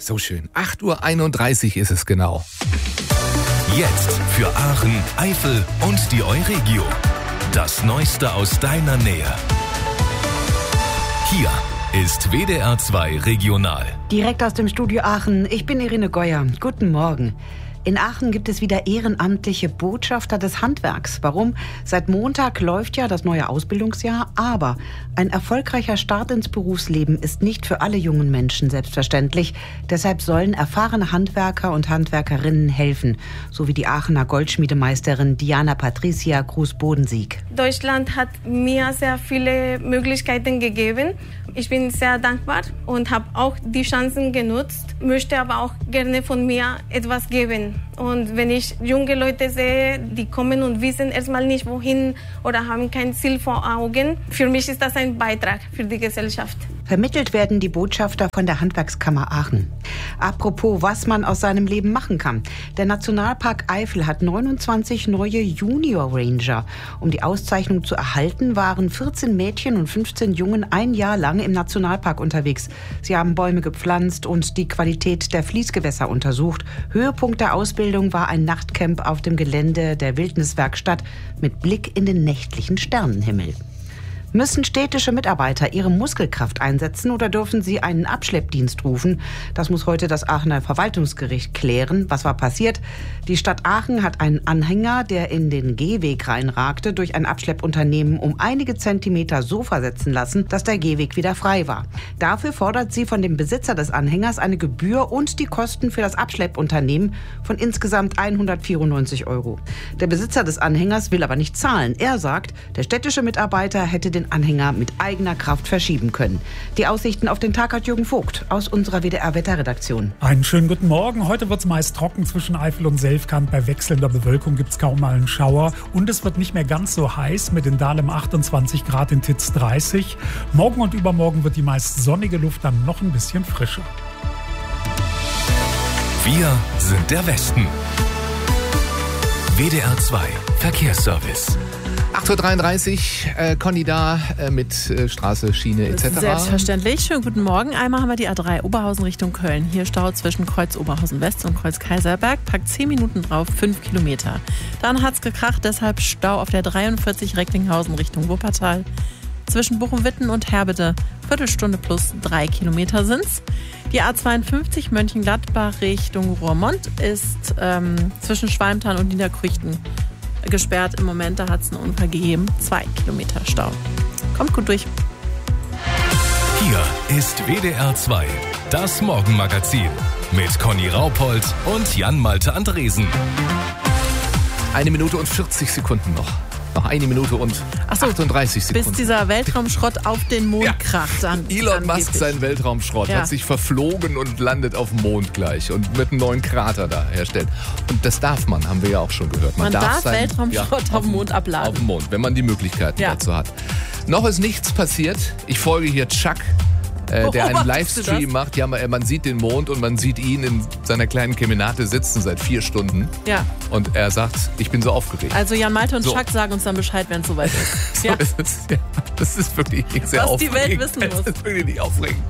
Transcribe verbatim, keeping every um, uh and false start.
So schön. acht Uhr einunddreißig ist es genau. Jetzt für Aachen, Eifel und die Euregio. Das Neueste aus deiner Nähe. Hier ist W D R zwei Regional. Direkt aus dem Studio Aachen. Ich bin Irene Geuer. Guten Morgen. In Aachen gibt es wieder ehrenamtliche Botschafter des Handwerks. Warum? Seit Montag läuft ja das neue Ausbildungsjahr, aber ein erfolgreicher Start ins Berufsleben ist nicht für alle jungen Menschen selbstverständlich. Deshalb sollen erfahrene Handwerker und Handwerkerinnen helfen, so wie die Aachener Goldschmiedemeisterin Diana Patricia Gruß-Bodensieg. Deutschland hat mir sehr viele Möglichkeiten gegeben. Ich bin sehr dankbar und habe auch die Chancen genutzt, möchte aber auch gerne von mir etwas geben. Und wenn ich junge Leute sehe, die kommen und wissen erstmal nicht wohin oder haben kein Ziel vor Augen, für mich ist das ein Beitrag für die Gesellschaft. Vermittelt werden die Botschafter von der Handwerkskammer Aachen. Apropos, was man aus seinem Leben machen kann. Der Nationalpark Eifel hat neunundzwanzig neue Junior Ranger. Um die Auszeichnung zu erhalten, waren vierzehn Mädchen und fünfzehn Jungen ein Jahr lang im Nationalpark unterwegs. Sie haben Bäume gepflanzt und die Qualität der Fließgewässer untersucht. Höhepunkt der Ausbildung war ein Nachtcamp auf dem Gelände der Wildniswerkstatt mit Blick in den nächtlichen Sternenhimmel. Müssen städtische Mitarbeiter ihre Muskelkraft einsetzen oder dürfen sie einen Abschleppdienst rufen? Das muss heute das Aachener Verwaltungsgericht klären. Was war passiert? Die Stadt Aachen hat einen Anhänger, der in den Gehweg reinragte, durch ein Abschleppunternehmen um einige Zentimeter so versetzen lassen, dass der Gehweg wieder frei war. Dafür fordert sie von dem Besitzer des Anhängers eine Gebühr und die Kosten für das Abschleppunternehmen von insgesamt hundertvierundneunzig Euro. Der Besitzer des Anhängers will aber nicht zahlen. Er sagt, der städtische Mitarbeiter hätte den Anhänger mit eigener Kraft verschieben können. Die Aussichten auf den Tag hat Jürgen Vogt aus unserer W D R-Wetterredaktion. Einen schönen guten Morgen. Heute wird es meist trocken zwischen Eifel und Selfkant. Bei wechselnder Bewölkung gibt es kaum mal einen Schauer. Und es wird nicht mehr ganz so heiß mit in Dahlem achtundzwanzig Grad, in Titz dreißig. Morgen und übermorgen wird die meist sonnige Luft dann noch ein bisschen frischer. Wir sind der Westen. W D R zwei Verkehrsservice. acht Uhr dreiunddreißig, äh, Conny da äh, mit äh, Straße, Schiene et cetera. Selbstverständlich. Schönen guten Morgen. Einmal haben wir die A drei Oberhausen Richtung Köln. Hier Stau zwischen Kreuz Oberhausen West und Kreuz Kaiserberg. Packt zehn Minuten drauf, fünf Kilometer. Dann hat's gekracht, deshalb Stau auf der dreiundvierzig Recklinghausen Richtung Wuppertal. Zwischen Bochum-Witten und Herbede Viertelstunde plus drei Kilometer sind's. Die A zweiundfünfzig Mönchengladbach Richtung Roermond ist ähm, zwischen Schwalmtal und Niederkrüchten gesperrt im Moment. Da hat es einen Unfall gegeben. Zwei Kilometer Stau. Kommt gut durch. Hier ist W D R zwei, das Morgenmagazin mit Conny Raupold und Jan-Malte Andresen. Eine Minute und vierzig Sekunden noch. Noch eine Minute und Ach so, achtunddreißig Sekunden. Bis dieser Weltraumschrott auf den Mond Ja. kracht. An, Elon Musk, angeblich. sein Weltraumschrott, Ja. hat sich verflogen und landet auf dem Mond gleich und wird einen neuen Krater da herstellen. Und das darf man, haben wir ja auch schon gehört. Man darf seinen- Weltraumschrott ja, auf dem Mond abladen. Auf dem Mond, wenn man die Möglichkeiten Ja. dazu hat. Noch ist nichts passiert. Ich folge hier Chuck, äh, der einen Beobachtest du Livestream das? macht. Ja, man, man sieht den Mond und man sieht ihn in seiner kleinen Kemenate sitzen seit vier Stunden. Ja. Und er sagt, ich bin so aufgeregt. Also Jan Malte und So. Chuck sagen uns dann Bescheid, wenn es soweit ist. So Ja. ist es. Ja, das ist wirklich sehr Was die aufregend. Welt wissen muss. Das ist wirklich nicht aufregend.